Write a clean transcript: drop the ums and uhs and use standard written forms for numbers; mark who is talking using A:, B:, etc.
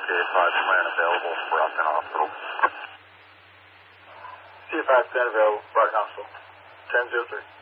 A: CA5 plan available for Upton Hospital.
B: CA5 plan available, Brockton Hospital. 10-03.